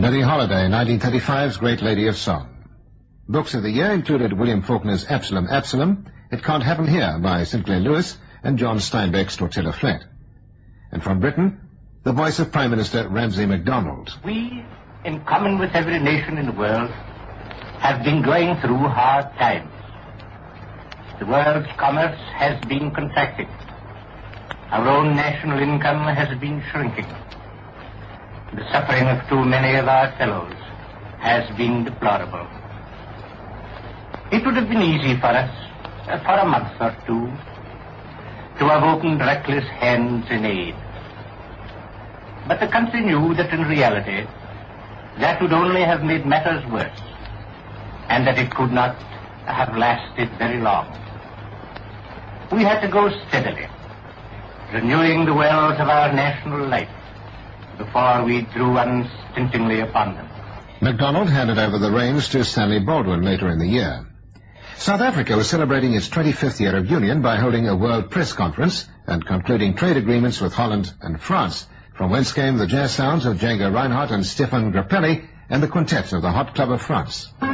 Billie Holiday, 1935's Great Lady of Song. Books of the year included William Faulkner's Absalom, Absalom, It Can't Happen Here by Sinclair Lewis, and John Steinbeck's Tortilla Flat. And from Britain, the voice of Prime Minister Ramsay MacDonald. We, in common with every nation in the world, have been going through hard times. The world's commerce has been contracting. Our own national income has been shrinking. The suffering of too many of our fellows has been deplorable. It would have been easy for us, for a month or two, to have opened reckless hands in aid. But the country knew that in reality, that would only have made matters worse, and that it could not have lasted very long. We had to go steadily, renewing the wells of our national life before we drew unstintingly upon them. MacDonald handed over the reins to Stanley Baldwin later in the year. South Africa was celebrating its 25th year of union by holding a World Press Conference and concluding trade agreements with Holland and France, from whence came the jazz sounds of Django Reinhardt and Stefan Grappelli and the quintet of the Hot Club of France.